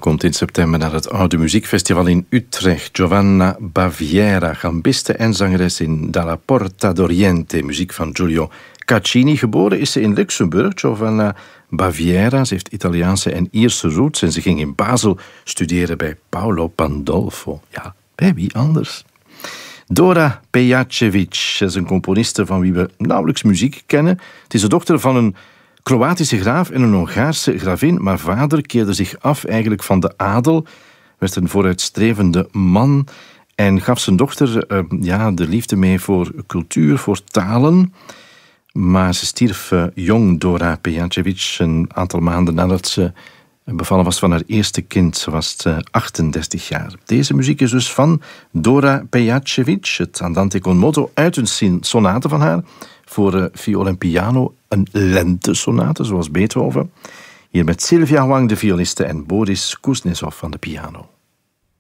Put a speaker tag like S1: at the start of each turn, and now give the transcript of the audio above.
S1: komt in september naar het Oude Muziekfestival in Utrecht. Giovanna Baviera, gambiste en zangeres in Dalla Porta d'Oriente. Muziek van Giulio Caccini. Geboren is ze in Luxemburg, Giovanna Baviera. Ze heeft Italiaanse en Ierse roots en ze ging in Basel studeren bij Paolo Pandolfo. Ja, bij wie anders? Dora Pejacevic is een componiste van wie we nauwelijks muziek kennen. Het is de dochter van een Kroatische graaf en een Hongaarse gravin, maar vader keerde zich af eigenlijk van de adel, werd een vooruitstrevende man en gaf zijn dochter de liefde mee voor cultuur, voor talen. Maar ze stierf jong, Dora Pejacevic, een aantal maanden nadat ze bevallen was van haar eerste kind. Ze was 38 jaar. Deze muziek is dus van Dora Pejacevic, het Andante con moto, uit een sonate van haar voor viool en piano, een lentesonate, zoals Beethoven. Hier met Sylvia Wang, de violiste, en Boris Kuznetsov van de piano.